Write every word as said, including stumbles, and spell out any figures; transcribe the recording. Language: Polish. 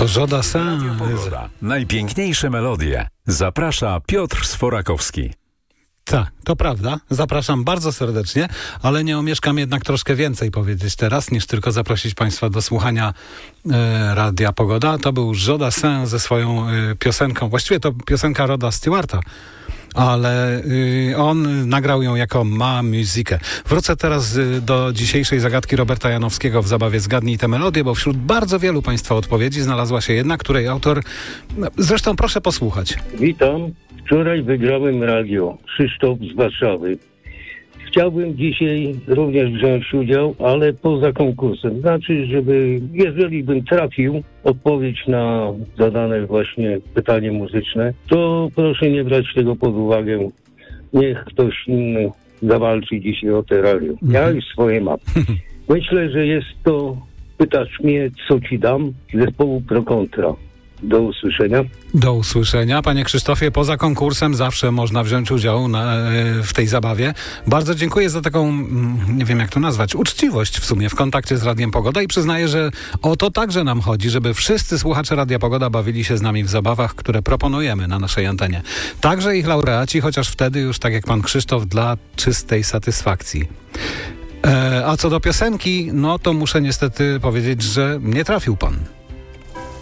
To Jodassin. Najpiękniejsze melodie. Zaprasza Piotr Sforakowski. Tak, to prawda. Zapraszam bardzo serdecznie, ale nie omieszkam jednak troszkę więcej powiedzieć teraz, niż tylko zaprosić Państwa do słuchania e, Radia Pogoda. To był Jodassin ze swoją e, piosenką, właściwie to piosenka Roda Stewarta, ale y, on nagrał ją jako Ma Muzykę. Wrócę teraz y, do dzisiejszej zagadki Roberta Janowskiego w zabawie Zgadnij tę melodię, bo wśród bardzo wielu Państwa odpowiedzi znalazła się jedna, której autor... No, zresztą proszę posłuchać. Witam. Wczoraj wygrałem radio. Krzysztof z Warszawy. Chciałbym dzisiaj również wziąć udział, ale poza konkursem. Znaczy, żeby, jeżeli bym trafił odpowiedź na zadane właśnie pytanie muzyczne, to proszę nie brać tego pod uwagę. Niech ktoś inny zawalczy dzisiaj o te radio. Ja już swoje mam. Myślę, że jest to, pytasz mnie, co ci dam, zespołu Pro Kontra. Do usłyszenia. Do usłyszenia. Panie Krzysztofie, poza konkursem zawsze można wziąć udział na, w tej zabawie. Bardzo dziękuję za taką, nie wiem jak to nazwać, uczciwość w sumie w kontakcie z Radiem Pogoda i przyznaję, że o to także nam chodzi, żeby wszyscy słuchacze Radia Pogoda bawili się z nami w zabawach, które proponujemy na naszej antenie. Także ich laureaci, chociaż wtedy już tak jak pan Krzysztof, dla czystej satysfakcji. E, a co do piosenki, no to muszę niestety powiedzieć, że nie trafił pan.